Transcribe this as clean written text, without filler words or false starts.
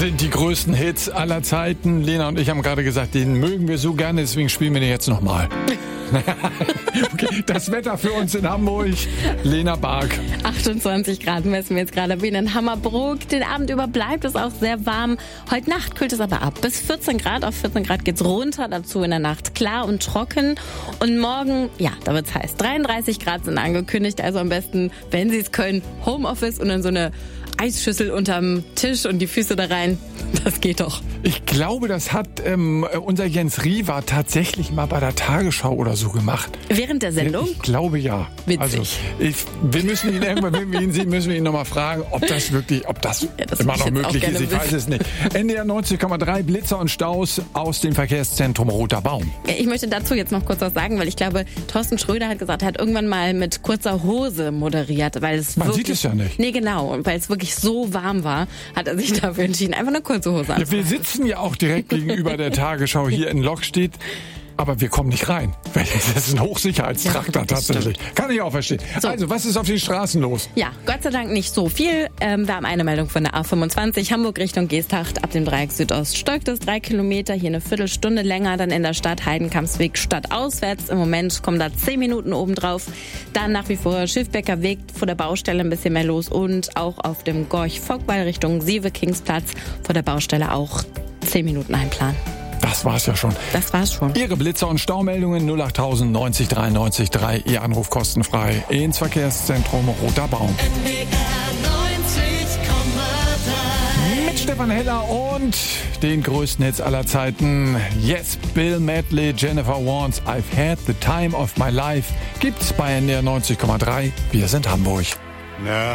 sind die größten Hits aller Zeiten. Lena und ich haben gerade gesagt, den mögen wir so gerne, deswegen spielen wir den jetzt nochmal. Okay, das Wetter für uns in Hamburg. Lena Bark. 28 Grad messen wir jetzt gerade wie in Hammerbrook. Den Abend über bleibt es auch sehr warm. Heute Nacht kühlt es aber ab. Bis 14 Grad. Auf 14 Grad geht's runter. Dazu in der Nacht klar und trocken. Und morgen, ja, da wird's heiß. 33 Grad sind angekündigt. Also am besten, wenn Sie es können, Homeoffice und dann so eine Eisschüssel unterm Tisch und die Füße da rein. Das geht doch. Ich glaube, das hat unser Jens Riva tatsächlich mal bei der Tagesschau oder so gemacht. Während der Sendung? Ich glaube ja. Witzig. Also, wir müssen ihn irgendwann, wenn wir ihn sehen, müssen wir ihn nochmal fragen, ob das immer noch möglich ist. Ich weiß es nicht. NDR 90,3 Blitzer und Staus aus dem Verkehrszentrum Roter Baum. Ich möchte dazu jetzt noch kurz was sagen, weil ich glaube, Thorsten Schröder hat gesagt, er hat irgendwann mal mit kurzer Hose moderiert, weil es Man wirklich, sieht es ja nicht. Nee, genau. Und weil es wirklich so warm war, hat er sich dafür entschieden, einfach eine kurze Hose anzuziehen. Ja, wir sitzen ja auch direkt gegenüber der Tagesschau hier in Lokstedt. Aber wir kommen nicht rein. Das ist ein Hochsicherheitstrakt tatsächlich. Kann ich auch verstehen. So. Also, was ist auf den Straßen los? Ja, Gott sei Dank nicht so viel. Wir haben eine Meldung von der A25, Hamburg Richtung Geesthacht. Ab dem Dreieck Südost stockt es 3 Kilometer, hier eine Viertelstunde länger. Dann in der Stadt Heidenkampsweg stadtauswärts. Im Moment kommen da 10 Minuten obendrauf. Dann nach wie vor Schiffbecker Weg vor der Baustelle ein bisschen mehr los. Und auch auf dem Gorch-Fockball Richtung Siewe-Kingsplatz vor der Baustelle auch 10 Minuten einplanen. Das war's ja schon. Das war's schon. Ihre Blitzer- und Staumeldungen 08000 90 93 3. Ihr Anruf kostenfrei ins Verkehrszentrum Roter Baum. Mit Stefan Heller und den größten Hits aller Zeiten. Yes, Bill Medley, Jennifer Warnes, I've had the time of my life. Gibt's bei NDR 90,3. Wir sind Hamburg. Now